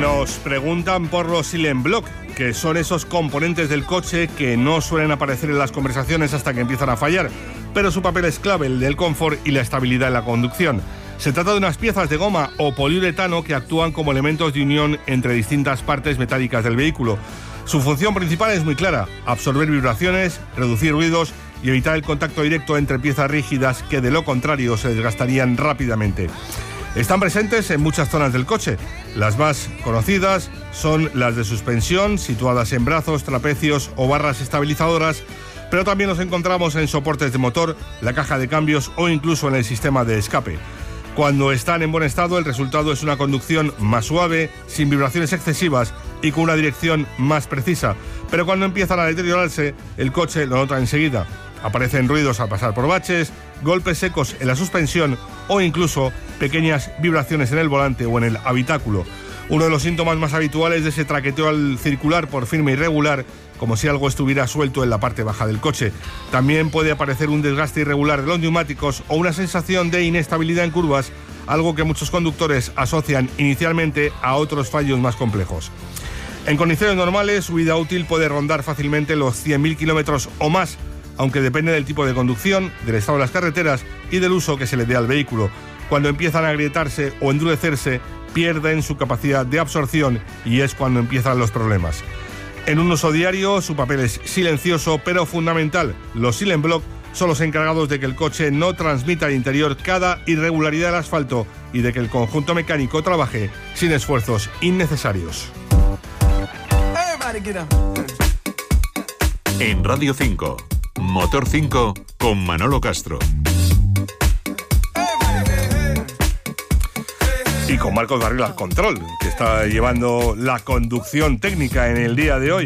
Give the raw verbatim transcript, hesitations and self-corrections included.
Nos preguntan por los Silent Block, que son esos componentes del coche que no suelen aparecer en las conversaciones hasta que empiezan a fallar, pero su papel es clave, el del confort y la estabilidad en la conducción. Se trata de unas piezas de goma o poliuretano que actúan como elementos de unión entre distintas partes metálicas del vehículo. Su función principal es muy clara: absorber vibraciones, reducir ruidos y evitar el contacto directo entre piezas rígidas que de lo contrario se desgastarían rápidamente. Están presentes en muchas zonas del coche. Las más conocidas son las de suspensión, situadas en brazos, trapecios o barras estabilizadoras, pero también los encontramos en soportes de motor, la caja de cambios o incluso en el sistema de escape. Cuando están en buen estado, el resultado es una conducción más suave, sin vibraciones excesivas y con una dirección más precisa. Pero cuando empiezan a deteriorarse, el coche lo nota enseguida. Aparecen ruidos al pasar por baches, golpes secos en la suspensión o incluso pequeñas vibraciones en el volante o en el habitáculo. Uno de los síntomas más habituales de ese traqueteo al circular por firme irregular, como si algo estuviera suelto en la parte baja del coche. También puede aparecer un desgaste irregular de los neumáticos o una sensación de inestabilidad en curvas, algo que muchos conductores asocian inicialmente a otros fallos más complejos. En condiciones normales, su vida útil puede rondar fácilmente los cien mil kilómetros o más, aunque depende del tipo de conducción, del estado de las carreteras y del uso que se le dé al vehículo. Cuando empiezan a agrietarse o endurecerse, pierden su capacidad de absorción y es cuando empiezan los problemas. En un uso diario, su papel es silencioso pero fundamental. Los Silent Block son los encargados de que el coche no transmita al interior cada irregularidad del asfalto y de que el conjunto mecánico trabaje sin esfuerzos innecesarios. En Radio cinco, Motor cinco con Manolo Castro. Y con Marcos Barril al control, que está llevando la conducción técnica en el día de hoy.